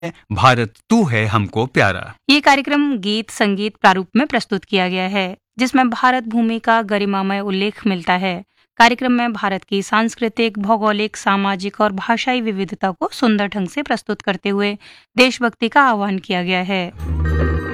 भारत तू है हमको प्यारा। ये कार्यक्रम गीत संगीत प्रारूप में प्रस्तुत किया गया है, जिसमें भारत भूमि का गरिमामय उल्लेख मिलता है। कार्यक्रम में भारत की सांस्कृतिक, भौगोलिक, सामाजिक और भाषाई विविधता को सुंदर ढंग से प्रस्तुत करते हुए देशभक्ति का आह्वान किया गया है।